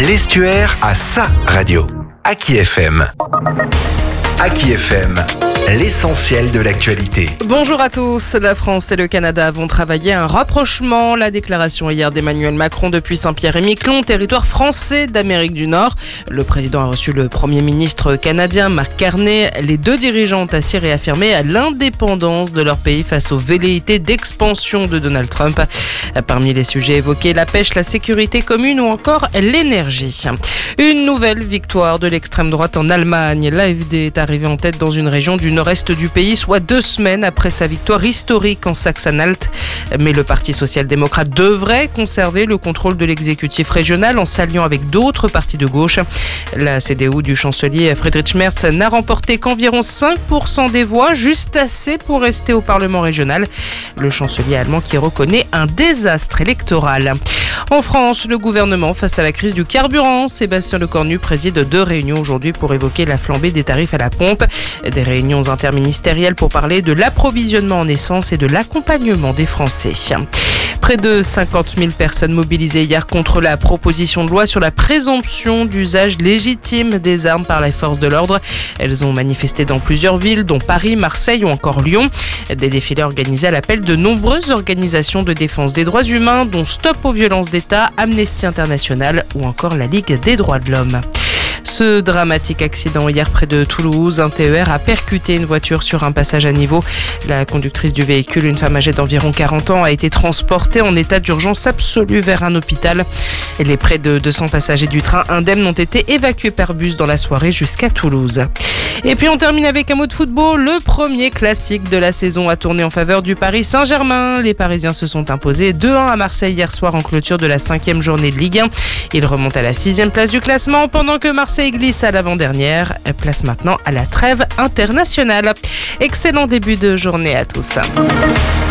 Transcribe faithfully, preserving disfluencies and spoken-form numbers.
L'Estuaire a sa radio. Aki F M. Aki F M, l'essentiel de l'actualité. Bonjour à tous. La France et le Canada vont travailler à un rapprochement. La déclaration hier d'Emmanuel Macron depuis Saint-Pierre-et-Miquelon, territoire français d'Amérique du Nord. Le président a reçu le Premier ministre canadien Mark Carney. Les deux dirigeants ont ainsi réaffirmé l'indépendance de leur pays face aux velléités d'expansion de Donald Trump. Parmi les sujets évoqués, la pêche, la sécurité commune ou encore l'énergie. Une nouvelle victoire de l'extrême droite en Allemagne. L'A F D est arrivé en tête dans une région du nord-est du pays, soit deux semaines après sa victoire historique en Saxe-Anhalt. Mais le Parti social-démocrate devrait conserver le contrôle de l'exécutif régional en s'alliant avec d'autres partis de gauche. La C D U du chancelier Friedrich Merz n'a remporté qu'environ cinq pour cent des voix, juste assez pour rester au Parlement régional. Le chancelier allemand qui reconnaît un désastre électoral. En France, le gouvernement face à la crise du carburant. Sébastien Lecornu préside deux réunions aujourd'hui pour évoquer la flambée des tarifs à la pompe. Des réunions interministérielles pour parler de l'approvisionnement en essence et de l'accompagnement des Français. Près de cinquante mille personnes mobilisées hier contre la proposition de loi sur la présomption d'usage légitime des armes par les forces de l'ordre. Elles ont manifesté dans plusieurs villes, dont Paris, Marseille ou encore Lyon. Des défilés organisés à l'appel de nombreuses organisations de défense des droits humains, dont Stop aux violences d'État, Amnesty International ou encore la Ligue des droits de l'homme. Ce dramatique accident hier près de Toulouse, un T E R a percuté une voiture sur un passage à niveau. La conductrice du véhicule, une femme âgée d'environ quarante ans, a été transportée en état d'urgence absolue vers un hôpital. Et les près de deux cents passagers du train indemne ont été évacués par bus dans la soirée jusqu'à Toulouse. Et puis on termine avec un mot de football. Le premier classique de la saison a tourné en faveur du Paris Saint-Germain. Les Parisiens se sont imposés deux un à Marseille hier soir en clôture de la cinquième journée de Ligue un. Ils remontent à la sixième place du classement pendant que Marseille glisse à l'avant-dernière. Place maintenant à la trêve internationale. Excellent début de journée à tous.